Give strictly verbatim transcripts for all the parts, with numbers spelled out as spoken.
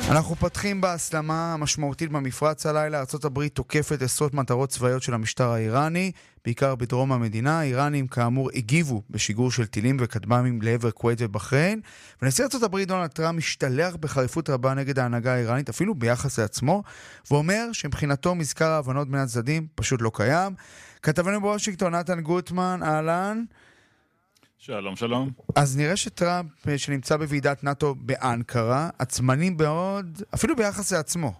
אנחנו פתחים בהסלמה המשמעותית במפרץ הלילה. ארצות הברית תוקפת עשרות מטרות צבאיות של המשטר האיראני, בעיקר בדרום המדינה. האיראנים כאמור הגיבו בשיגור של טילים וכטב"מים לעבר כווית ובחריין, ונשיא ארצות הברית דונלד טראמפ משתלח בחריפות רבה נגד ההנהגה האיראנית, אפילו ביחס לעצמו, ואומר שמבחינתו מזכר ההבנות בין הצדדים פשוט לא קיים. כתבנו בוושינגטון נתן גוטמן, אהלן. שלום, שלום. אז נראה שטראמפ, שנמצא בוועידת נאטו באנקרה, עצמני מאוד, אפילו ביחס לעצמו.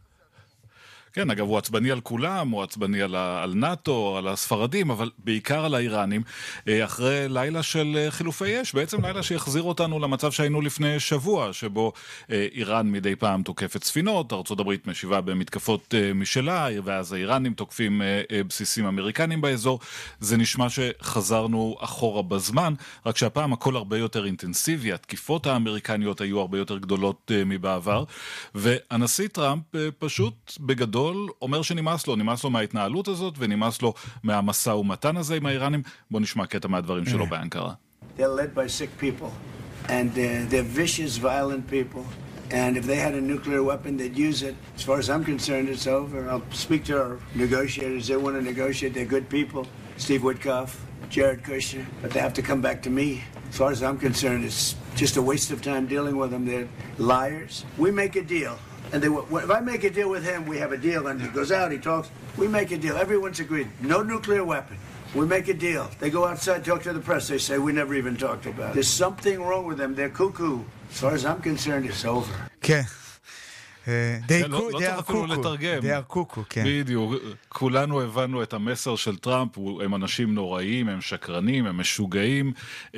כן, אגב, הוא עצבני על כולם, הוא עצבני על, על נאטו, על הספרדים, אבל בעיקר על האיראנים, אחרי לילה של חילופי אש, בעצם לילה שיחזיר אותנו למצב שהיינו לפני שבוע, שבו איראן מדי פעם תוקפת ספינות, ארצות הברית משיבה במתקפות משלה, ואז האיראנים תוקפים בסיסים אמריקנים באזור. זה נשמע שחזרנו אחורה בזמן, רק שהפעם הכל הרבה יותר אינטנסיבי, התקיפות האמריקניות היו הרבה יותר גדולות מבעבר, והנשיא טראמפ פשוט בגדול אומר שנמאס לו, נמאס לו מההתנהלות הזאת ונמאס לו מהמשא ומתן הזה עם האיראנים. בוא נשמע קטע מהדברים שלו באנקרה. They're led by sick people and uh, they're vicious, violent people. And if they had a nuclear weapon, they'd use it. As far as I'm concerned, it's over. I'll speak to our negotiators. They want to negotiate. They're good people. Steve Witkoff, Jared Kushner. But they have to come back to me. As far as I'm concerned, it's just a waste of time dealing with them. They're liars. We make a deal. And they, if I make a deal with him, we have a deal, and he goes out, he talks, we make a deal. Everyone's agreed. No nuclear weapon. We make a deal. They go outside, talk to the press. They say, we never even talked about it. There's something wrong with them. They're cuckoo. As far as I'm concerned, it's over. Okay. לא צריך אפילו לתרגם. בדיוק, כולנו הבנו את המסר של טראמפ, הם אנשים נוראים, הם שקרנים, הם משוגעים,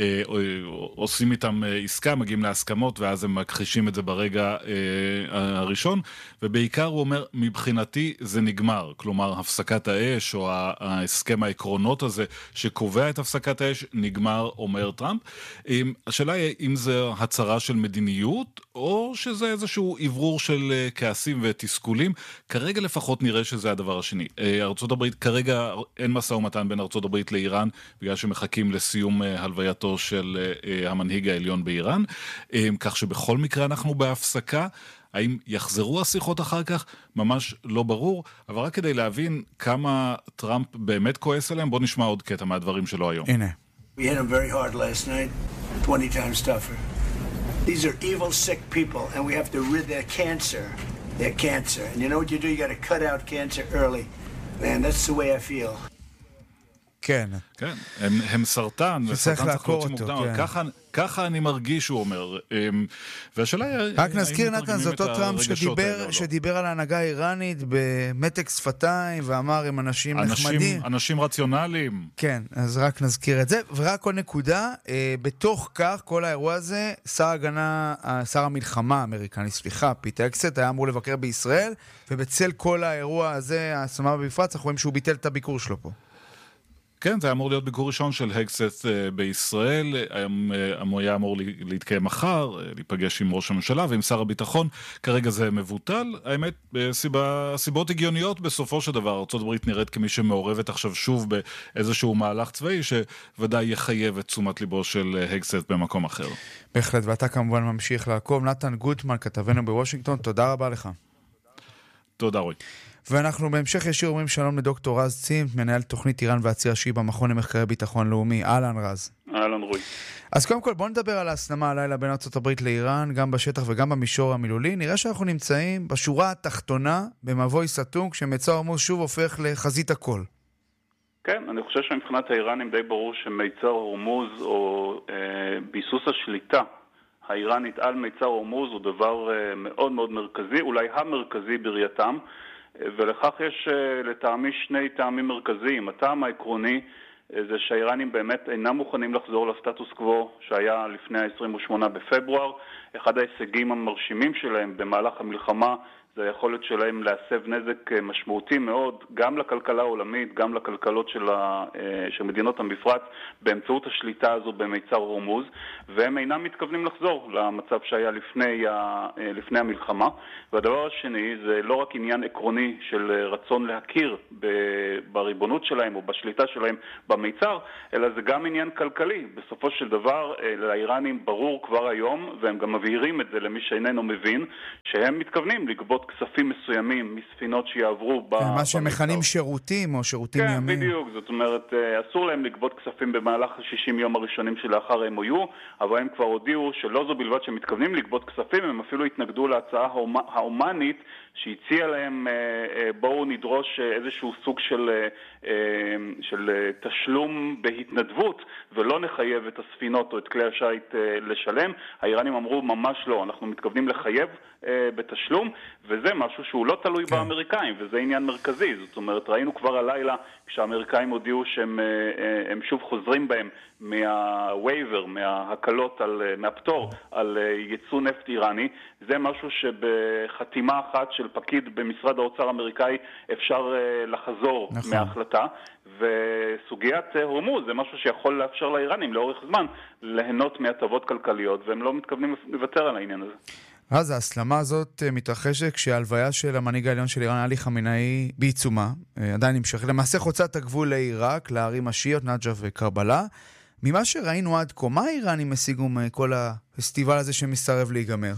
עושים איתם עסקה, מגיעים להסכמות, ואז הם מכחישים את זה ברגע הראשון, ובעיקר הוא אומר, מבחינתי זה נגמר, כלומר הפסקת האש, או ההסכם העקרונות הזה, שקובע את הפסקת האש, נגמר, אומר טראמפ. השאלה היא, אם זה הצהרה של מדיניות, או שזה איזשהו עברור של כעסים ותסכולים. כרגע לפחות נראה שזה הדבר השני. ארצות הברית, כרגע אין מסע ומתן בין ארצות הברית לאיראן, בגלל שמחכים לסיום הלווייתו של המנהיג העליון באיראן, כך שבכל מקרה אנחנו בהפסקה. האם יחזרו השיחות אחר כך? ממש לא ברור, אבל רק כדי להבין כמה טראמפ באמת כועס עליהם, בוא נשמע עוד קטע מהדברים שלו היום. הנה. We hit him very hard last night, twenty times tougher. These are evil, sick people, and we have to rid their cancer. Their cancer. And you know what you do? You got to cut out cancer early. Man, that's the way I feel. כן. כן, הם, הם סרטן, וצריך לעקור אותו, כן. ככה, ככה אני מרגיש, הוא אומר. והשאלה היא... רק נזכיר, נתן, זה אותו טראמפ שדיבר, שדיבר על ההנהגה האיראנית במתק שפתיים, ואמר הם אנשים, אנשים נחמדים. אנשים רציונליים. כן, אז רק נזכיר את זה. ורק עוד נקודה, בתוך כך, כל האירוע הזה, שר הגנה, שר המלחמה האמריקני, סליחה, פיט הקסט, היה אמור לבקר בישראל, ובצל כל האירוע הזה, ההסלמה במפרץ, אנחנו רואים שהוא ביטל את הביקור שלו פה. כן, זה אמור להיות ביקור ראשון של הקסט בישראל, הוא היה אמור להתקיים מחר, להיפגש עם ראש הממשלה ועם שר הביטחון, כרגע זה מבוטל, האמת, סיבות הגיוניות בסופו של דבר, ארצות הברית נראית כמי שמעורבת עכשיו שוב באיזשהו מהלך צבאי, שוודאי יחייב את תשומת ליבו של הקסט במקום אחר. בהחלט, ואתה כמובן ממשיך לעקוב. נתן גוטמן, כתבנו בוושינגטון, תודה רבה לך. תודה רוי. ואנחנו בהמשך ישיר אומרים שלום לדוקטור רז צימת, מנהל תוכנית איראן והציר השיעי במכון למחקרי ביטחון לאומי. אהלן רז. אהלן רוי. אז קודם כל בוא נדבר על ההסלמה הלילה בין ארצות הברית לאיראן, גם בשטח וגם במישור המילולי. נראה שאנחנו נמצאים בשורה התחתונה במבוי סתום, כשמצר הורמוז שוב הופך לחזית הכל. כן, אני חושב שמבחינת האיראנים די ברור שמצר הורמוז או אה, ביסוס השליטה האיראנית על מצר הורמוז הוא דבר אה, מאוד מאוד מרכזי, אולי המרכזי בראייתם. ולכך יש לטעמי שני טעמים מרכזיים. הטעם העקרוני זה שהאיראנים באמת אינם מוכנים לחזור לסטטוס קוו שהיה לפני ה-עשרים ושמונה בפברואר. אחד ההישגים המרשימים שלהם במהלך המלחמה זה היכולת שלהם להסב נזק משמעותי מאוד, גם לכלכלה העולמית, גם לכלכלות של, ה, של מדינות המפרץ, באמצעות השליטה הזו במיצר הורמוז, והם אינם מתכוונים לחזור למצב שהיה לפני, ה, לפני המלחמה. והדבר השני זה לא רק עניין עקרוני של רצון להכיר בריבונות שלהם או בשליטה שלהם במיצר, אלא זה גם עניין כלכלי. בסופו של דבר לאיראנים ברור כבר היום, והם גם מבהירים את זה למי שאיננו מבין, שהם מתכוונים לגבות כספים מסוימים מספינות שיעברו ב... מה שהם מכנים שירותים או שירותים ימיים. כן, בדיוק. זאת אומרת, אסור להם לגבות כספים במהלך ה-שישים יום הראשונים שלאחר ה-אם או יו, אבל הם כבר הודיעו שלא זו בלבד שהם מתכוונים לגבות כספים, הם אפילו התנגדו להצעה ההומנית שהציע להם, בואו נדרוש איזשהו סוג של, של תשלום בהתנדבות, ולא נחייב את הספינות או את כלי השיט לשלם. האיראנים אמרו ממש לא, אנחנו מתכוונים לחייב בתשלום, וזה משהו שהוא לא תלוי כן. באמריקאים, וזה עניין מרכזי. זאת אומרת, ראינו כבר הלילה, כשהאמריקאים הודיעו שהם הם שוב חוזרים בהם מהווייבר, מההקלות, על, מהפטור על ייצוא נפט איראני. זה משהו שבחתימה אחת של פקיד במשרד האוצר האמריקאי אפשר לחזור נכון. מההחלטה, וסוגיית הורמוז זה משהו שיכול לאפשר לאיראנים לאורך זמן ליהנות מהטבות כלכליות, והם לא מתכוונים לוותר על העניין הזה. אז ההסלמה הזאת מתרחשת כשההלוויה של המנהיג העליון של איראן, עלי חמינאי, בעיצומה, עדיין נמשכת. למעשה חוצה את הגבול לעיראק, לערים השיעיות, נג'ף וקרבלה. ממה שראינו עד כה, מה האיראנים השיגו מכל הפסטיבל הזה שמסרב להיגמר?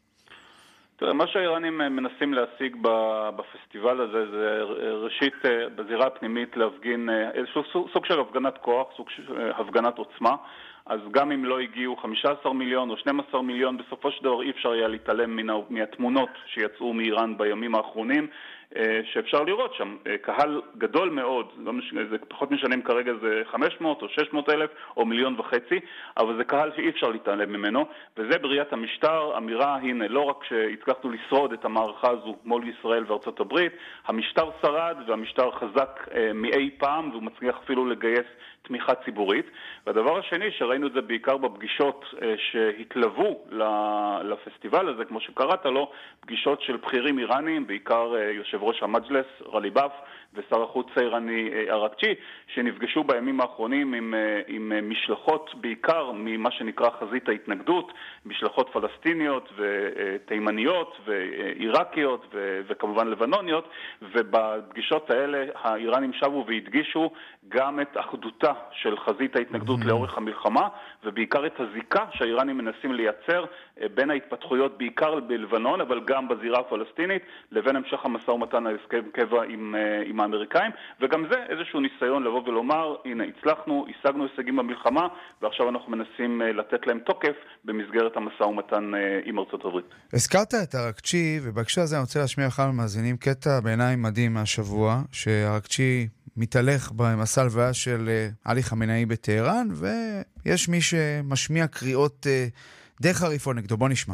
תראה, מה שהאיראנים מנסים להשיג בפסטיבל הזה זה ראשית בזירה הפנימית להפגין איזשהו סוג של הפגנת כוח, סוג של הפגנת עוצמה. אז גם אם לא הגיעו חמישה עשר מיליון או שנים עשר מיליון, בסופו של דבר אי אפשר היה להתעלם מהתמונות שיצאו מאיראן בימים האחרונים, שאפשר לראות שם קהל גדול מאוד, זה פחות משנים כרגע זה חמש מאות או שש מאות אלף או מיליון וחצי, אבל זה קהל שאי אפשר להתעלם ממנו, וזה בראיית המשטר. אמירה, הנה, לא רק שהצלחנו לשרוד את המערכה הזו מול ישראל וארצות הברית, המשטר שרד והמשטר חזק מאי פעם, והוא מצליח אפילו לגייס תמיכה ציבורית. והדבר השני שראינו את זה בעיקר בפגישות שהתלוו לפסטיבל הזה, כמו שקראת לו, פגישות של בכירים איראנים, בעיקר יושב ראש המג'לס רליבאף ושר החוץ האיראני אראקצ'י, שנפגשו בימים האחרונים עם, עם משלחות בעיקר ממה שנקרא חזית ההתנגדות, משלחות פלסטיניות ותימניות ועיראקיות ו, וכמובן לבנוניות, ובפגישות האלה האיראנים שבו והדגישו גם את אחדותה של חזית ההתנגדות לאורך המלחמה, ובעיקר את הזיקה שהאיראנים מנסים לייצר בין ההתפתחויות בעיקר בלבנון, אבל גם בזירה הפלסטינית, לבין המשך המשא ומתן על הסכם קבע עם, עם האמריקאים, וגם זה איזשהו ניסיון לבוא ולומר, הנה, הצלחנו, השגנו הישגים במלחמה, ועכשיו אנחנו מנסים לתת להם תוקף במסגרת המשא ומתן עם ארצות הברית. הזכרת את אראקצ'י, ובהקשר הזה אני רוצה להשמיע לך למאזינים קטע בעיניי מדהים מהשבוע, שאראקצ'י מתהלך במסע הלוויה של עלי חמינאי בטהרן, ויש מי שמשמיע קריאות די חריפות נגדו. בוא נשמע.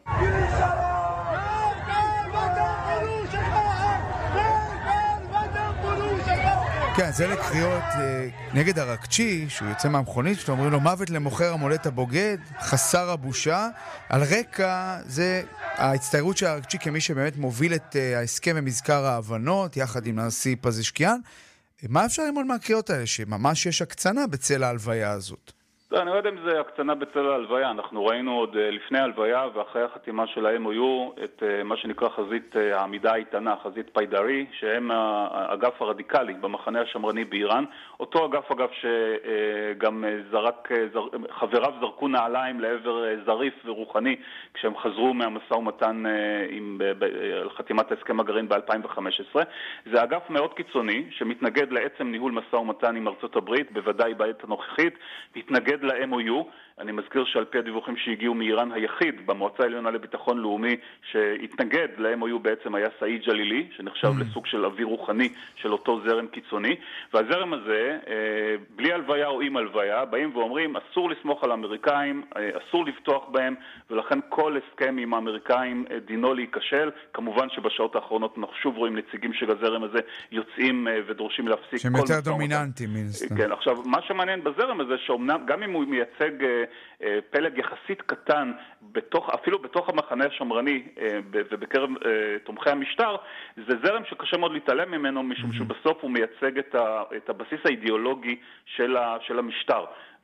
כן, זה לקריאות נגד אראקצ'י, שהוא יוצא מהמכונית, שאתם אומרים לו מוות למוכר המולט הבוגד, חסר הבושה. על רקע זה ההצטיירות של אראקצ'י כמי שבאמת מוביל את ההסכם במזכר ההבנות, יחד עם הנשיא פזשקיאן. מה אפשר ללמוד מהקריאות האלה? שממש יש הקצנה בצל ההלוויה הזאת. אני לא יודע אם זה הקצנה בצל ההלוויה. אנחנו ראינו עוד לפני ההלוויה ואחרי החתימה של ה-אם או יו את מה שנקרא חזית העמידה האיתנה, חזית פיידרי, שהם האגף הרדיקלי במחנה השמרני באיראן. אותו אגף אגב שגם זרק, חבריו זרקו נעליים לעבר זריף ורוחני כשהם חזרו מהמשא ומתן עם חתימת הסכם הגרעין ב-אלפיים וחמש עשרה. זה אגף מאוד קיצוני שמתנגד לעצם ניהול משא ומתן עם ארצות הברית, בוודאי בעת הנוכחית, מתנגד ל-אם או יו. אני מזכיר שעל פי הדיווחים שהגיעו מאיראן, היחיד במועצה העליונה לביטחון לאומי שהתנגד ל-אם או יו בעצם היה סעיד ג'לילי, שנחשב mm. לסוג של אבי רוחני של אותו זרם קיצוני. והזרם הזה, בלי הלוויה או עם הלוויה, באים ואומרים, אסור לסמוך על האמריקאים, אסור לפתוח בהם, ולכן כל הסכם עם האמריקאים דינו להיכשל. כמובן שבשעות האחרונות אנחנו שוב רואים נציגים של הזרם הזה יוצאים ודורשים להפסיק. שהם יותר דומיננטיים. כן, עכשיו, מה שמעניין בזרם הזה, שאומנם, גם אם הוא מייצג פלג יחסית קטן, בתוך, אפילו בתוך המחנה השמרני ובקרב תומכי המשטר, זה זרם שקשה מאוד להתעלם ממנו, משום שבסוף הוא מייצג את, ה, את הבסיס האידיאולוגי של, ה, של המשטר.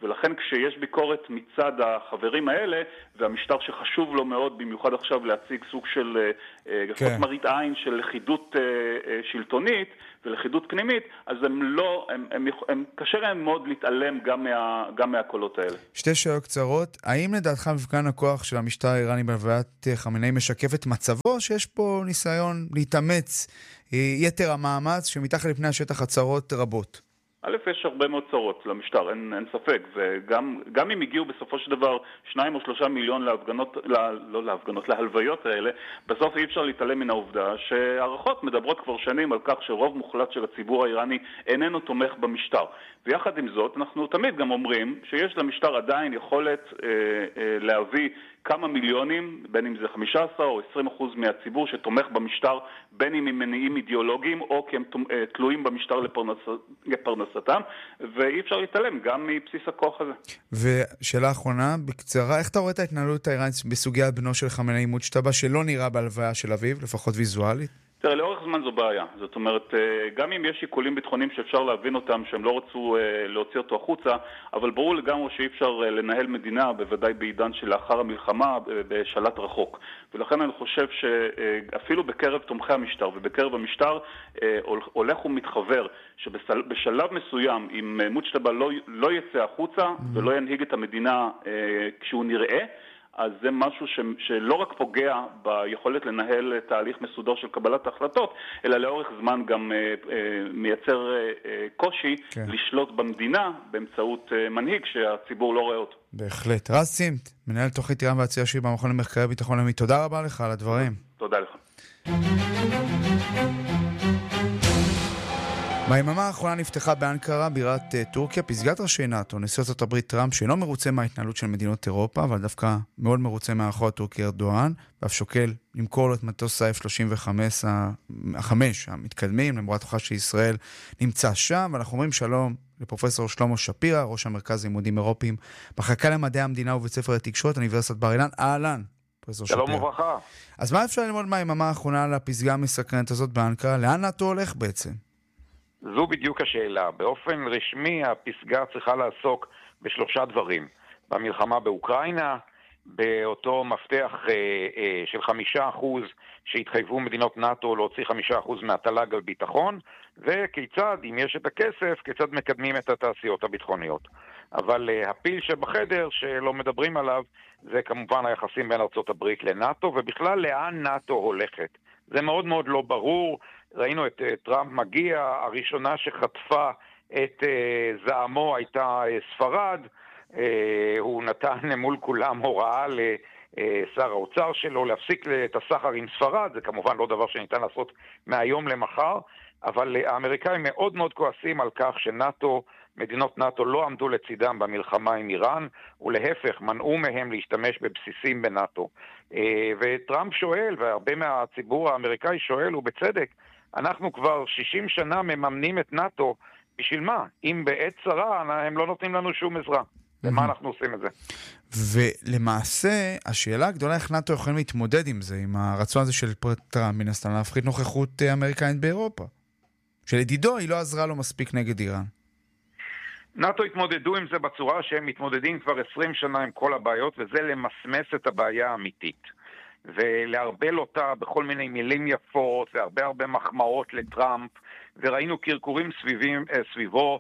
ולכן כשיש ביקורת מצד החברים האלה, והמשטר שחשוב לו מאוד, במיוחד עכשיו להציג סוג של כן. מראית עין של לכידות שלטונית ולכידות פנימית, אז הם לא, הם, הם, הם קשה להם מאוד להתעלם גם, מה, גם מהקולות האלה. שתי שאלות קצרות, האם לדעתך מפגן הכוח של המשטר האיראני בהלוויית חמינאי משקף את מצבו, שיש פה ניסיון להתאמץ יתר המאמץ שמתחת לפני השטח הצהרות רבות? א', יש הרבה מאוד צרות למשטר, אין, אין ספק, וגם גם אם הגיעו בסופו של דבר שניים או שלושה מיליון להפגנות, לא, לא להפגנות, להלוויות האלה, בסוף אי אפשר להתעלם מן העובדה שהערכות מדברות כבר שנים על כך שרוב מוחלט של הציבור האיראני איננו תומך במשטר. ויחד עם זאת, אנחנו תמיד גם אומרים שיש למשטר עדיין יכולת אה, אה, להביא כמה מיליונים, בין אם זה חמישה עשר או עשרים אחוז מהציבור שתומך במשטר, בין אם הם מניעים אידיאולוגיים או כי הם תלויים במשטר לפרנס, לפרנסתם, ואי אפשר להתעלם גם מבסיס הכוח הזה. ושאלה אחרונה, בקצרה, איך אתה רואה את ההתנהלות האיראנית בסוגיית בנו של חמינאי מוג'טבא, שלא נראה בהלוויה של אביו, לפחות ויזואלית? תראה, לאורך זמן זו בעיה. זאת אומרת, גם אם יש שיקולים ביטחוניים שאפשר להבין אותם, שהם לא רצו להוציא אותו החוצה, אבל ברור לגמרי שאי אפשר לנהל מדינה, בוודאי בעידן שלאחר המלחמה, בשלט רחוק. ולכן אני חושב שאפילו בקרב תומכי המשטר ובקרב המשטר הולך ומתחבר, שבשלב מסוים, אם מוג'טבא לא, לא יצא החוצה ולא ינהיג את המדינה כשהוא נראה, אז זה משהו ש, שלא רק פוגע ביכולת לנהל תהליך מסודר של קבלת החלטות, אלא לאורך זמן גם אה, אה, מייצר אה, קושי כן. לשלוט במדינה באמצעות אה, מנהיג שהציבור לא רואה אותו. בהחלט. רז צימת, מנהל תוכנית איראן והציעה שלי במכון למחקרי ביטחון לאומי. תודה רבה לך על הדברים. תודה לך. ביממה האחרונה נפתחה באנקרה, בירת uh, טורקיה, פסגת ראשי נאטו, נשיא ארצות הברית טראמפ, שאינו מרוצה מההתנהלות של מדינות אירופה, אבל דווקא מאוד מרוצה מהערכו הטורקי ארדואן, ואף שוקל למכור לו את מטוס האף שלושים וחמש המתקדמים, למרות הוכחה שישראל נמצא שם, ואנחנו אומרים שלום לפרופסור שלמה שפירא, ראש המרכז לימודים אירופיים, בחלקה למדעי המדינה ובית ספר לתקשורת, אוניברסיטת בר אילן. אהלן, פרופסור שפירא. שלום וברכה. אז מה אפשר ללמוד מהיממה האחרונה על הפסגה המסקרנת הזאת באנקרה? לאן נאטו הולך בעצם? זו בדיוק השאלה. באופן רשמי הפסגה צריכה לעסוק בשלושה דברים. במלחמה באוקראינה, באותו מפתח אה, אה, של חמישה אחוז שהתחייבו מדינות נאטו להוציא חמישה אחוז מהתל"ג על ביטחון, וכיצד, אם יש את הכסף, כיצד מקדמים את התעשיות הביטחוניות. אבל אה, הפיל שבחדר שלא מדברים עליו, זה כמובן היחסים בין ארצות הברית לנאטו, ובכלל לאן נאטו הולכת. זה מאוד מאוד לא ברור. ראינו את uh, טראמפ מגיע, הראשונה שחטפה את uh, זעמו הייתה uh, ספרד, uh, הוא נתן מול כולם הוראה לשר האוצר שלו להפסיק את הסחר עם ספרד, זה כמובן לא דבר שניתן לעשות מהיום למחר, אבל uh, האמריקאים מאוד מאוד כועסים על כך שנאטו, מדינות נאטו לא עמדו לצידם במלחמה עם איראן, ולהפך מנעו מהם להשתמש בבסיסים בנאטו. Uh, וטראמפ שואל, והרבה מהציבור האמריקאי שואל, ובצדק, אנחנו כבר שישים שנה מממנים את נאטו, בשביל מה? אם בעת צרה הם לא נותנים לנו שום עזרה. למה אנחנו עושים את זה? ולמעשה, השאלה הגדולה איך נאטו יכולים להתמודד עם זה, עם הרצון הזה של טראמפ, מן הסתם, להפחית נוכחות אמריקאית באירופה. שלדידו היא לא עזרה לו מספיק נגד איראן. נאטו התמודדו עם זה בצורה שהם מתמודדים כבר עשרים שנה עם כל הבעיות, וזה למסמס את הבעיה האמיתית. ולהרבל אותה בכל מיני מילים יפות והרבה הרבה מחמאות לטראמפ, וראינו קרקורים סביבים, סביבו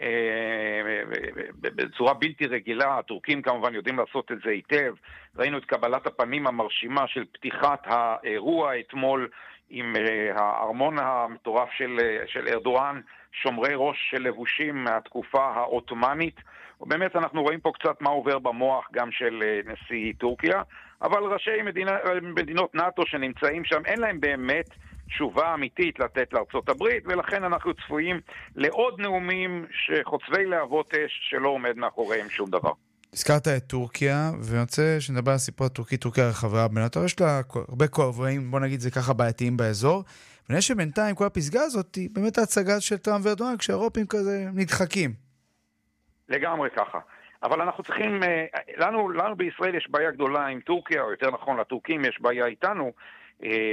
בצורה בלתי רגילה. הטורקים כמובן יודעים לעשות את זה היטב. ראינו את קבלת הפנים המרשימה של פתיחת האירוע אתמול עם הארמון המטורף של, של ארדואן, שומרי ראש של לבושים מהתקופה האוטומנית, ובאמת אנחנו רואים פה קצת מה עובר במוח גם של נשיא טורקיה, אבל ראשי מדינה, מדינות נאטו שנמצאים שם אין להם באמת תשובה אמיתית לתת לארצות הברית, ולכן אנחנו צפויים לעוד נאומים שחוצבי להבות אש שלא עומד מאחוריהם שום דבר. הזכרת את טורקיה, ואני רוצה שנדבר על סיפור הטורקי, טורקיה רחבה בנאטו, יש לה הרבה כובעים, בוא נגיד זה ככה בעייתיים באזור, ונראה שבינתיים כל הפסגה הזאת היא באמת ההצגה של טראמפ וארדואן, כשהאירופים כזה נדחקים. לגמרי ככה. אבל אנחנו צריכים, לנו, לנו בישראל יש בעיה גדולה עם טורקיה, או יותר נכון לטורקים יש בעיה איתנו,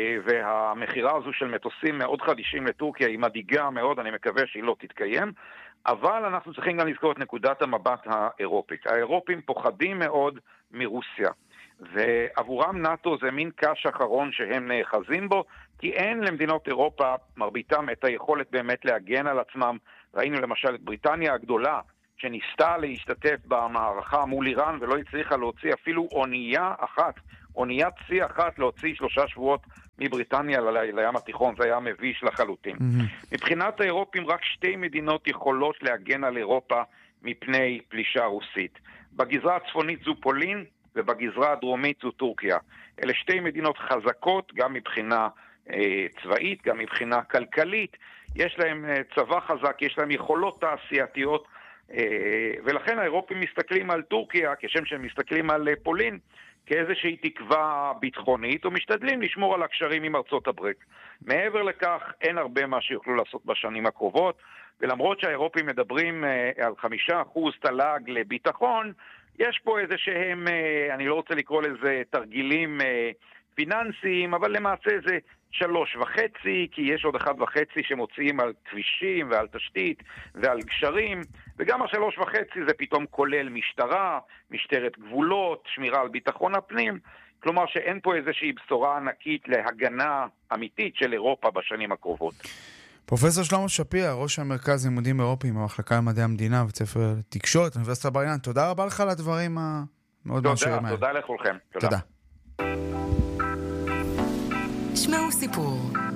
והמחירה הזו של מטוסים מאוד חדישים לטורקיה היא מדאיגה מאוד, אני מקווה שהיא לא תתקיים, אבל אנחנו צריכים גם לזכור את נקודת המבט האירופית. האירופים פוחדים מאוד מרוסיה, ועבורם נאטו זה מין קש אחרון שהם נאחזים בו, כי אין למדינות אירופה, מרביתם, את היכולת באמת להגן על עצמם. ראינו למשל את בריטניה הגדולה, שניסתה להשתתף במערכה מול איראן, ולא הצליחה להוציא אפילו אונייה אחת, אוניית צי אחת להוציא שלושה שבועות מבריטניה לים התיכון. זה היה מביש לחלוטין. Mm-hmm. מבחינת האירופים, רק שתי מדינות יכולות להגן על אירופה מפני פלישה רוסית. בגזרה הצפונית זו פולין, ובגזרה הדרומית זו טורקיה. אלה שתי מדינות חזקות, גם מבחינה אה, צבאית, גם מבחינה כלכלית. יש להם אה, צבא חזק, יש להם יכולות תעשייתיות, אה, ולכן האירופים מסתכלים על טורקיה, כשם שהם מסתכלים על אה, פולין, כאיזושהי תקווה ביטחונית, ומשתדלים לשמור על הקשרים עם ארצות הברית. מעבר לכך, אין הרבה מה שיוכלו לעשות בשנים הקרובות, ולמרות שהאירופים מדברים אה, על חמישה אחוז תל"ג לביטחון, יש פה איזה שהם, אני לא רוצה לקרוא לזה תרגילים פיננסיים, אבל למעשה זה שלוש וחצי, כי יש עוד אחד וחצי שמוציאים על כבישים ועל תשתית ועל גשרים, וגם השלוש וחצי זה פתאום כולל משטרה, משטרת גבולות, שמירה על ביטחון הפנים, כלומר שאין פה איזושהי בשורה ענקית להגנה אמיתית של אירופה בשנים הקרובות. פרופסור שלמה שפירא, ראש המרכז לימודים אירופיים במחלקה למדעי המדינה בבית ספר תקשורת, אוניברסיטת בר אילן, תודה רבה לך על הדברים המאוד מעשירים האלה. תודה לכולכם. תודה. שמעו סיפור.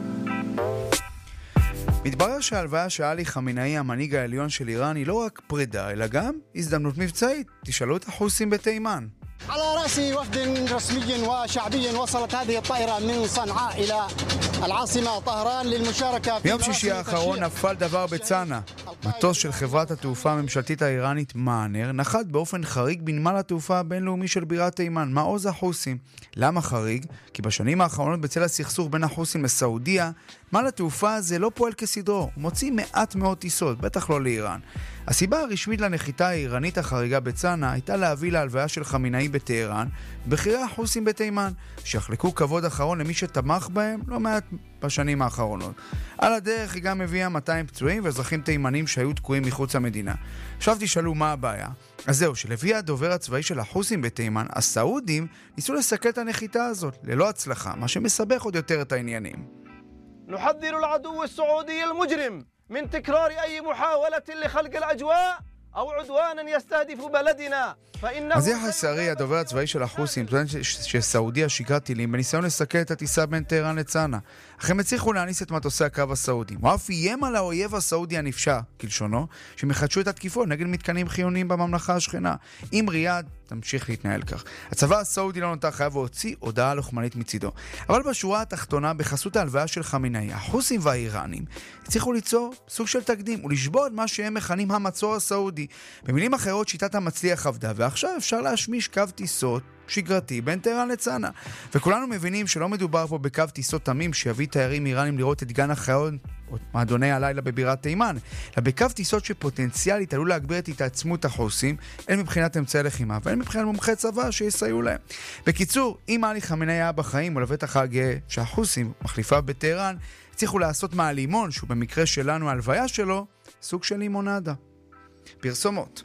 מתברר שההלוויה של עלי חמינאי, המנהיג העליון של איראן, היא לא רק פרידה, אלא גם הזדמנות מבצעית. תשאלו את החוסים בתימן. على رأس وفد رسمي وشعبي وصلت هذه الطائرة من صنعاء إلى العاصمة طهران للمشاركة. ביום שישי האחרון נפל דבר בצנע. מטוס של חברת התעופה הממשלתית האיראנית מאנר נחת באופן חריג בנמל התעופה הבינלאומי של בירת תימן. מה עוז החוסים? למה חריג? כי בשנים האחרונות בצל הסכסוך בין החוסים לסעודיה, נמל התעופה הזה לא פועל כסדרו. הוא מוציא מעט מאוד טיסות, בטח לא לאיראן. הסיבה הרשמית לנחיתה האיראנית החריגה בצנע הייתה להביא להלוויה של חמינאי בטהרן, בחירי החוסים בתימן, שיחלקו כבוד אחרון למי שתמך בהם לא מעט בשנים האחרונות. על הדרך היא גם הביאה מאתיים פצועים ואזרחים תימנים שהיו תקועים מחוץ למדינה. עכשיו תשאלו מה הבעיה. אז זהו, שלפי הדובר הצבאי של החוסים בתימן, הסעודים ניסו לסכל את הנחיתה הזאת, ללא הצלחה, מה שמסבך עוד יותר את העניינים. نحذر العدو السعودي المجرم من تكرار أي محاولة لخلق الأجواء أو عدوانا يستهدف بلدنا. אז יחיא סרי, הדובר הצבאי של החוסים, טוען שסעודיה שיקרה טילים בניסיון לסכל את הטיסה בין טהרן לצנע. אך הם הצליחו להניס את מטוסי הקרב הסעודים. הוא אף איים על האויב הסעודי הנפשע, כלשונו, שמחדשו את התקיפות נגד מתקנים חיוניים בממלכה השכנה. אם ריאד תמשיך להתנהל כך. הצבא הסעודי לא נותר חייב והוציא הודעה לוחמנית מצידו. אבל בשורה התחתונה, בחסות ההלוויה של חמינאי, החוסים והאיראנים הצליחו ליצור סוג של תקדים ולשבור את מה שהם מכנים המצור הסעודי. במילים אחרות, שיטת המצליח עבדה, ועכשיו אפשר להשמיש קו טיסות שגרתי בין טהרן לצנע. וכולנו מבינים שלא מדובר פה בקו טיסות תמים שיביא תיירים איראנים לראות את גן החיות או מעדוני הלילה בבירת תימן, אלא בקו טיסות שפוטנציאלית עלול להגביר את התעצמות החוסים, הן מבחינת אמצעי לחימה והן מבחינת מומחי צבא שיסייעו להם. בקיצור, אם עלי חמינאי היה בחיים ולבטח הגאה שהחוסים מחליפה בטהרן, הצליחו לעשות מהלימון, שהוא במקרה שלנו ההלוויה שלו, סוג של לימונדה. פרסומות.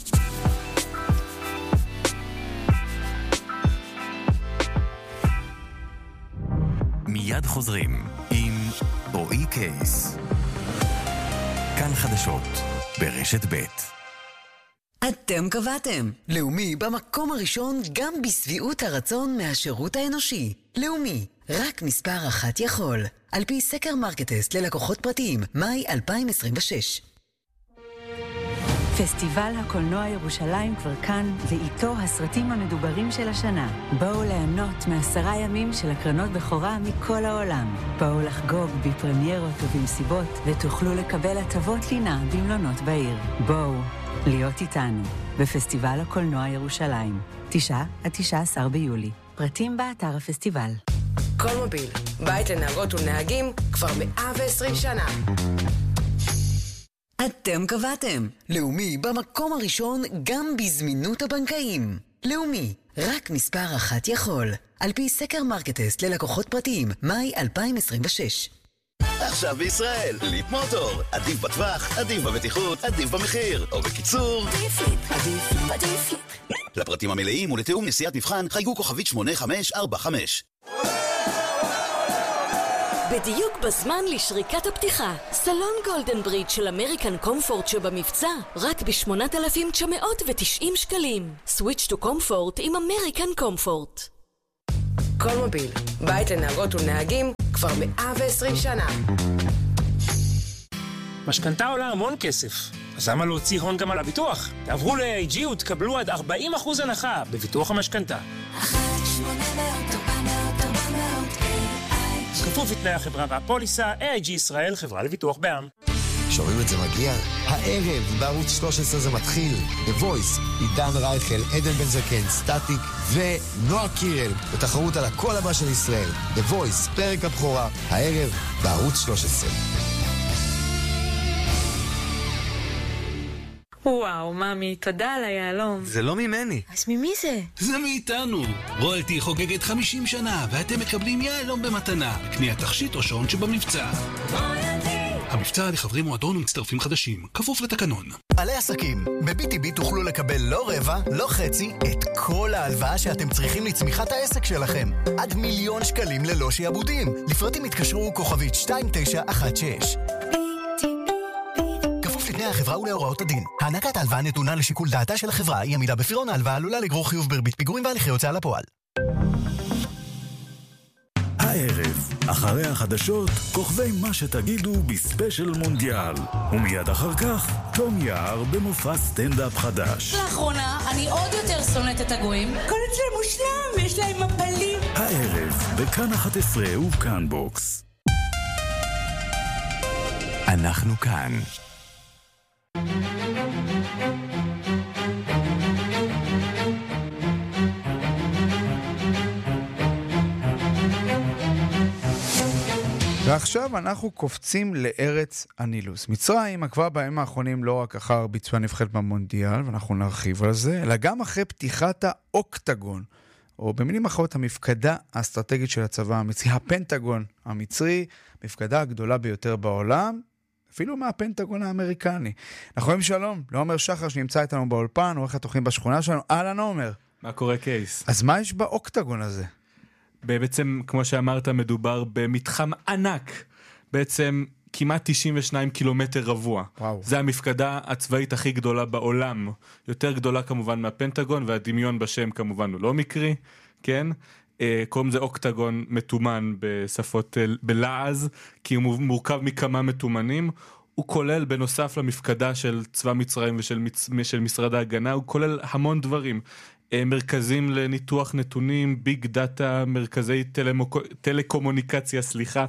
מיד חוזרים עם רועי קייס. כאן חדשות ברשת ב'. אתם קבעתם. לאומי במקום הראשון גם בסביעות הרצון מהשירות האנושי. לאומי, רק מספר אחת יכול. על פי סקר מרקטסט ללקוחות פרטיים, מאי אלפיים עשרים ושש. פסטיבל הקולנוע ירושלים כבר כאן, ואיתו הסרטים המדוברים של השנה. בואו ליהנות מעשרה ימים של הקרנות בכורה מכל העולם. בואו לחגוג בפרמיירות ובמסיבות, ותוכלו לקבל הטבות לינה במלונות בעיר. בואו להיות איתנו בפסטיבל הקולנוע ירושלים, תשעה עד תשעה עשר ביולי. פרטים באתר הפסטיבל. כל מוביל, בית לנהגות ולנהגים כבר מאה ועשרים שנה. אתם קבעתם. לאומי במקום הראשון גם בזמינות הבנקאים. לאומי, רק מספר אחת יכול. על פי סקר מרקטסט ללקוחות פרטיים, מאי אלפיים עשרים ושש. עכשיו בישראל, ליפ מוטור. עדיף בטווח, עדיף בבטיחות, עדיף במחיר. או בקיצור, עדיף ליפ, עדיף ליפ, עדיף ליפ. לפרטים המלאים ולתיאום נסיעת מבחן, חייגו כוכבית שמונה חמש ארבע חמש. בדיוק בזמן לשריקת הפתיחה, סלון גולדן ברידג' של אמריקן קומפורט שבמבצע, רק ב-שמונת אלפים תשע מאות ותשעים שקלים. סוויץ' טו קומפורט עם אמריקן קומפורט. כל מוביל, בית לנהגות ולנהגים, כבר מאה ועשרים שנה. משכנתה עולה המון כסף, אז למה להוציא הון גם על הביטוח? תעברו ל-איי איי ג'י ותקבלו עד ארבעים אחוז הנחה בביטוח המשכנתה. כפוף לתנאי החברה והפוליסה, איי איי ג'י ישראל, חברה לביטוח בע"מ. שומעים את זה מגיע? הערב בערוץ שלוש עשרה זה מתחיל. The Voice, עידן רייכל, עדן בן זקן, סטטיק ונועה קירל בתחרות על הקול הבא של ישראל. The Voice, פרק הבכורה, הערב בערוץ שלוש עשרה. וואו, ממי, תודה על היעלום. זה לא ממני. אז ממי זה? זה מאיתנו. רויאלטי חוגגת חמישים שנה, ואתם מקבלים יעלום במתנה. קניית תכשיט או שעון שבמבצע. רויאלטי. המבצע לחברי מועדון ומצטרפים חדשים, כפוף לתקנון. בעלי עסקים, ב-בי טי בי תוכלו לקבל לא רבע, לא חצי, את כל ההלוואה שאתם צריכים לצמיחת העסק שלכם. עד מיליון שקלים ללא שיעבודים. לפרטים התקשרו כוכבית שתיים תשע אחת שש. החברה ולהוראות הדין. הענקת ההלוואה נתונה לשיקול דעתה של החברה, היא עמידה בפירעון ההלוואה עלולה לגרור חיוב בריבית פיגורים והליכי הוצאה לפועל. הערב, אחרי החדשות, כוכבי מה שתגידו בספיישל מונדיאל. ומיד אחר כך, תום יער במופע סטנדאפ חדש. לאחרונה, אני עוד יותר שונאת את הגויים. כל אצלם מושלם, יש להם מפלים. הערב, בכאן אחת עשרה ובכאן בוקס. אנחנו כאן. ועכשיו אנחנו קופצים לארץ הנילוס. מצרים עקבה בימים האחרונים לא רק אחר ביצוע נבחרת במונדיאל, ואנחנו נרחיב על זה, אלא גם אחרי פתיחת האוקטגון, או במילים אחרות המפקדה האסטרטגית של הצבא המצרי, הפנטגון המצרי, מפקדה הגדולה ביותר בעולם, אפילו מהפנטגון האמריקני. אנחנו רואים שלום, לעומר שחר שנמצא איתנו באולפן, עורך התוכנית בשכונה שלנו. אהלן עומר. מה קורה קייס? אז מה יש באוקטגון הזה? בעצם, כמו שאמרת, מדובר במתחם ענק. בעצם כמעט תשעים ושניים קילומטר רבוע. וואו. זה המפקדה הצבאית הכי גדולה בעולם. יותר גדולה כמובן מהפנטגון, והדמיון בשם כמובן הוא לא מקרי, כן? קוראים זה אוקטגון מתומן בשפות בלעז, כי הוא מורכב מכמה מתומנים. הוא כולל בנוסף למפקדה של צבא מצרים ושל מצ... של משרד ההגנה, הוא כולל המון דברים. מרכזים לניתוח נתונים, ביג דאטה, מרכזי טלמוק... טלקומוניקציה, סליחה,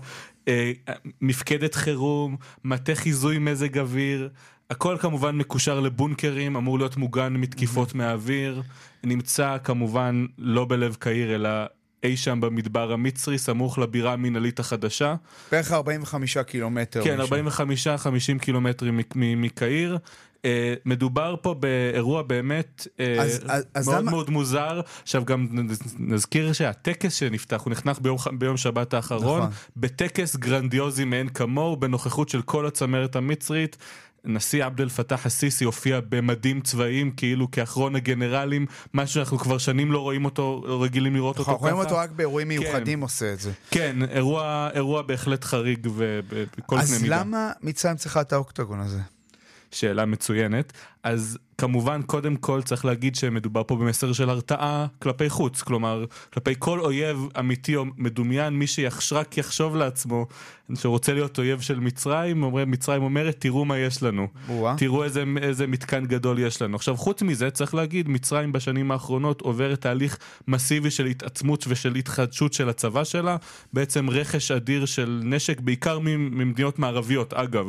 מפקדת חירום, מטה חיזוי מזג אוויר, הכל כמובן מקושר לבונקרים, אמור להיות מוגן מתקיפות מהאוויר, נמצא כמובן לא בלב קהיר אלא אי שם במדבר המצרי, סמוך לבירה המנהלית החדשה. בערך ארבעים וחמישה קילומטר. כן, ארבעים וחמישה חמישים קילומטרים מקהיר. מדובר פה באירוע באמת אז, מאוד אז מאוד, מאוד מוזר. עכשיו גם נזכיר שהטקס שנפתח, הוא נחנך ביום, ביום שבת האחרון, נכון. בטקס גרנדיוזי מעין כמוהו, בנוכחות של כל הצמרת המצרית. נשיא עבד אל פתח א-סיסי הופיע במדים צבאיים, כאילו כאחרון הגנרלים, משהו שאנחנו כבר שנים לא רואים אותו, רגילים לראות אותו ככה. רואים אותו רק באירועים מיוחדים עושה את זה. כן, אירוע, אירוע בהחלט חריג ובכל קנה מידה. אז למה מצרים צריכה את האוקטגון הזה? שאלה מצוינת. אז כמובן, קודם כל צריך להגיד שמדובר פה במסר של הרתעה כלפי חוץ, כלומר, כלפי כל אויב אמיתי או מדומיין, מי שיחשרק יחשוב לעצמו, שרוצה להיות אויב של מצרים, אומר, מצרים אומרת, תראו מה יש לנו. ווא. תראו איזה, איזה מתקן גדול יש לנו. עכשיו, חוץ מזה, צריך להגיד, מצרים בשנים האחרונות עוברת תהליך מסיבי של התעצמות ושל התחדשות של הצבא שלה, בעצם רכש אדיר של נשק, בעיקר ממדינות מערביות, אגב.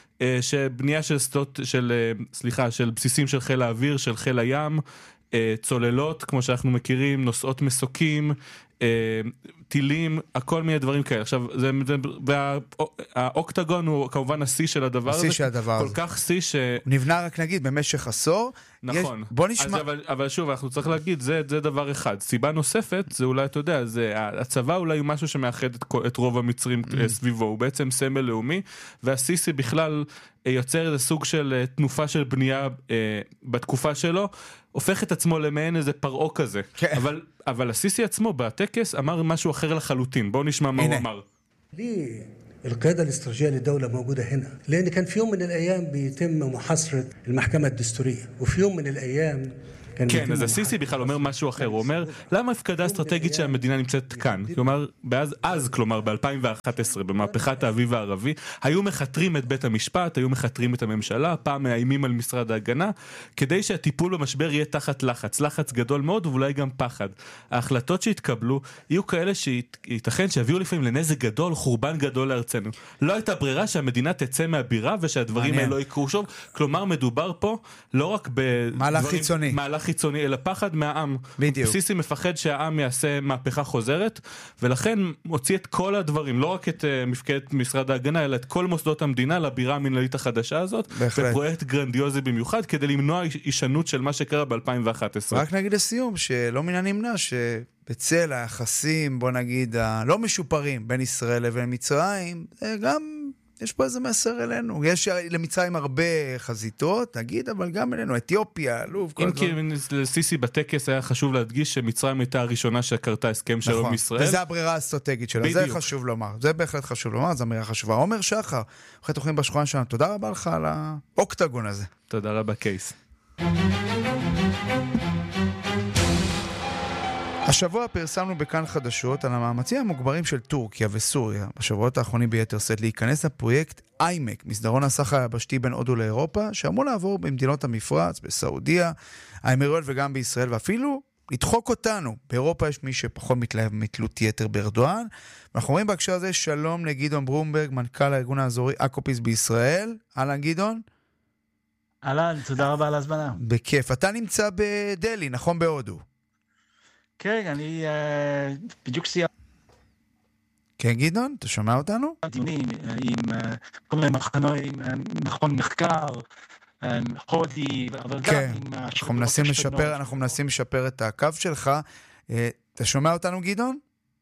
שבנייה של סטות, של, סליחה, של בסיסים של חיל האוויר, של חיל הים, צוללות, כמו שאנחנו מכירים, נושאות מסוקים, טילים, הכל מיני דברים כאלה. עכשיו, והאוקטגון הוא כמובן השיא של הדבר הזה. השיא של הדבר הזה. כל כך שיא ש... נבנה רק נגיד במשך עשור. נכון. בוא נשמע... אבל, אבל שוב, אנחנו צריך להגיד, זה, זה דבר אחד. סיבה נוספת, זה אולי, אתה יודע, זה, הצבא אולי הוא משהו שמאחד את, את רוב המצרים mm. סביבו, הוא בעצם סמל לאומי, והסיסי בכלל יוצר איזה סוג של תנופה של בנייה אה, בתקופה שלו, הופך את עצמו למעין איזה פרעו כזה. כן. אבל, אבל הסיסי עצמו בטקס אמר משהו אחר לחלוטין. בואו נשמע מה הוא אמר. לי... القيادة الاستراتيجية للدولة موجودة هنا لأن كان في يوم من الأيام بيتم محاصرة المحكمة الدستورية وفي يوم من الأيام כן, אז הסיסי בכלל אומר משהו אחר, הוא אומר, למה הפקדה אסטרטגית שהמדינה נמצאת כאן? כלומר, אז, כלומר, ב-אלפיים ואחת עשרה, במהפכת האביב הערבי, היו מחתרים את בית המשפט, היו מחתרים את הממשלה, פעם מאיימים על משרד ההגנה, כדי שהטיפול במשבר יהיה תחת לחץ, לחץ גדול מאוד, ואולי גם פחד. ההחלטות שהתקבלו, יהיו כאלה שייתכן שיביאו לפעמים לנזק גדול, חורבן גדול לארצנו. לא הייתה ברירה שהמדינה תצא מהבירה, ושהדברים האלה לא יקרו שוב. כלומר, מדובר פה לא רק מהלך חיצוני. מהלך חיצוני, אלא פחד מהעם. בדיוק. סיסי מפחד שהעם יעשה מהפכה חוזרת, ולכן מוציא את כל הדברים, לא רק את uh, מפקדת משרד ההגנה, אלא את כל מוסדות המדינה לבירה המנהלית החדשה הזאת, בפרויקט גרנדיוזי במיוחד, כדי למנוע הישנות של מה שקרה ב-אלפיים ואחת עשרה. רק נגיד לסיום, שלא מן הנמנע, שבצל היחסים, בוא נגיד, הלא משופרים בין ישראל לבין מצרים, גם... יש פה איזה מסר אלינו. יש למצרים הרבה חזיתות, נגיד, אבל גם אלינו, אתיופיה, לוב, כל הדבר. אם כי לסיסי בטקס היה חשוב להדגיש שמצרים הייתה הראשונה שקרתה הסכם שלום עם ישראל. וזה הברירה האסטרטגית שלה, זה חשוב לומר. זה בהחלט חשוב לומר, זו אמירה חשובה. עומר שחר, אחרי תוכנים בשכונה שלנו, תודה רבה לך על האוקטגון הזה. תודה רבה, קייס. השבוע פרסמנו בכאן חדשות על המאמצים המוגברים של טורקיה וסוריה בשבועות האחרונים ביתר שאת להיכנס לפרויקט איימק, מסדרון הסחר היבשתי בין הודו לאירופה, שאמור לעבור במדינות המפרץ, בסעודיה, האמירויות וגם בישראל, ואפילו לדחוק אותנו. באירופה יש מי שפחות מתלהב מתלות יתר בארדואן. אנחנו רואים בהקשר הזה שלום לגדעון ברומברג, מנכ"ל הארגון האזורי אקופיס בישראל. אהלן גדעון. אהלן, תודה רבה על ההזמנה. בכיף. אתה נמצא בדלי, נכון, בהודו? כן, אני uh, בדיוק סיימתי. כן, גדעון, אתה שומע אותנו? דיונים עם uh, כל מיני מחנות, עם מכון מחקר, um, הודי, אבל כן, גם עם... אנחנו מנסים לשפר, אנחנו מנסים לשפר את הקו שלך. Uh, אתה שומע אותנו, גדעון?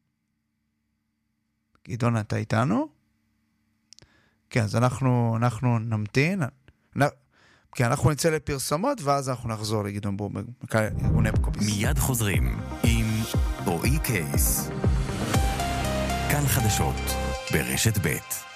גדעון, אתה איתנו? כן, אז אנחנו, אנחנו נמתין. נ... כי אנחנו נצא לפרסומות, ואז אנחנו נחזור לגדעון ברומברג, ארגוני אקופיס. מיד חוזרים עם רועי קייס. כאן חדשות, ברשת ב'.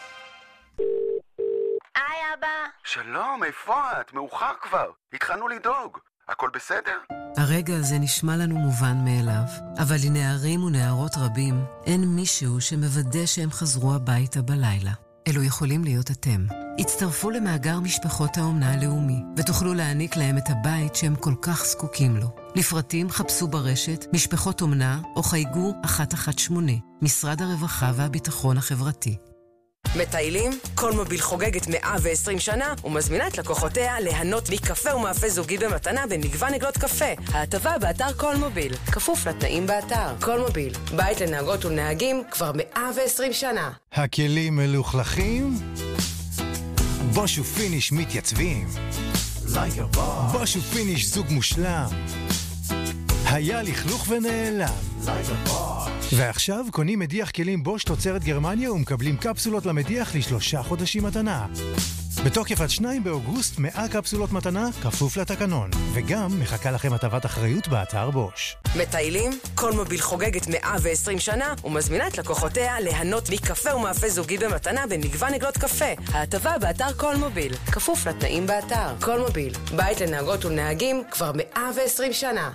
היי אבא. שלום, איפה את? מאוחר כבר. התחלנו לדאוג. הכל בסדר? הרגע הזה נשמע לנו מובן מאליו, אבל לנערים ונערות רבים אין מישהו שמוודא שהם חזרו הביתה בלילה. אלו יכולים להיות אתם. הצטרפו למאגר משפחות האומנה הלאומי, ותוכלו להעניק להם את הבית שהם כל כך זקוקים לו. לפרטים חפשו ברשת משפחות אומנה או חייגו אחת אחת שמונה, משרד הרווחה והביטחון החברתי. מטיילים? כל מוביל חוגגת מאה ועשרים שנה ומזמינה את לקוחותיה ליהנות מקפה ומאפה זוגי במתנה במגוון עגלות קפה. ההטבה באתר כל מוביל, כפוף לתנאים באתר. כל מוביל, בית לנהגות ולנהגים כבר מאה ועשרים שנה. הכלים מלוכלכים? בוש ופיניש מתייצבים. בוש ופיניש זוג מושלם. היה לכלוך ונעלם. ועכשיו קונים מדיח כלים בוש תוצרת גרמניה ומקבלים קפסולות למדיח לשלושה חודשים מתנה. בתוקף עד שניים באוגוסט מאה קפסולות מתנה כפוף לתקנון. וגם מחכה לכם הטבת אחריות באתר בוש. מטיילים? כל מוביל חוגגת מאה ועשרים שנה ומזמינה את לקוחותיה ליהנות מקפה ומאפה זוגי במתנה במגוון עגלות קפה. ההטבה באתר כל מוביל, כפוף לתנאים באתר. כל מוביל, בית לנהגות ולנהגים כבר מאה ועשרים שנה.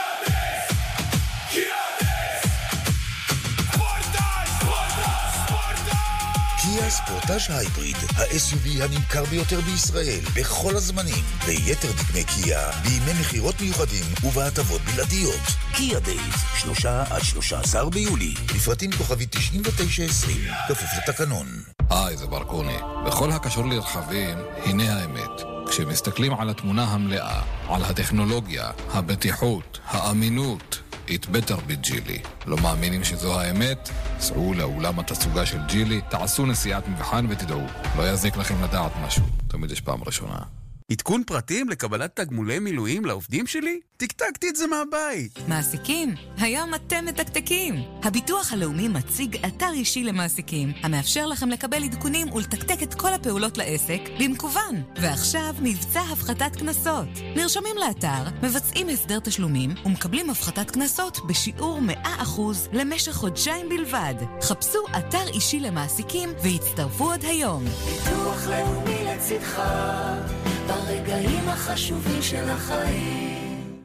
קיה ספורטאז' הייבריד, ה-אס יו וי הנמכר ביותר בישראל בכל הזמנים, ויתר דגמי קיה בימי מחירות מיוחדים ובהטבות בלעדיות. קיה דייז, שלושה עד שלושה עשר ביולי, לפרטים כוכבי תשעים ותשע עשרים, כפוף לתקנון. היי, זה ברקוני. בכל הקשור לרכבים, הנה האמת. כשמסתכלים על התמונה המלאה, על הטכנולוגיה, הבטיחות, האמינות, It better be ג'ילי. לא מאמינים שזו האמת? סעו לאולם התצוגה של ג'ילי, תעשו נסיעת מבחן ותדעו. לא יזיק לכם לדעת משהו. תמיד יש פעם ראשונה. עדכון פרטים לקבלת תגמולי מילואים לעובדים שלי? תקתקתי את זה מהבית. מעסיקים, היום אתם מתקתקים. הביטוח הלאומי מציג אתר אישי למעסיקים, המאפשר לכם לקבל עדכונים ולתקתק את כל הפעולות לעסק במקוון. ועכשיו מבצע הפחתת כנסות. נרשמים לאתר, מבצעים הסדר תשלומים ומקבלים הפחתת כנסות בשיעור מאה אחוז למשך חודשיים בלבד. חפשו אתר אישי למעסיקים והצטרפו עד היום. ביטוח לאומי לצדך ברגעים החשובים של החיים.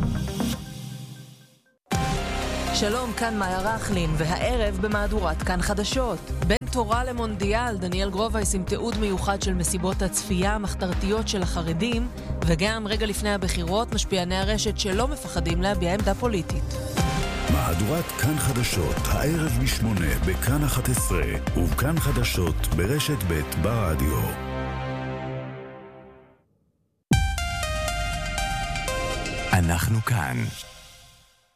שלום, כאן מאיה רחלין, והערב במהדורת כאן חדשות. בין תורה למונדיאל, דניאל גרובייס עם תיעוד מיוחד של מסיבות הצפייה המחתרתיות של החרדים, וגם רגע לפני הבחירות משפיעני הרשת שלא מפחדים להביע עמדה פוליטית. מהדורת כאן חדשות, הערב משמונה בכאן אחת עשרה, ובכאן חדשות ברשת ב' ברדיו. אנחנו כאן.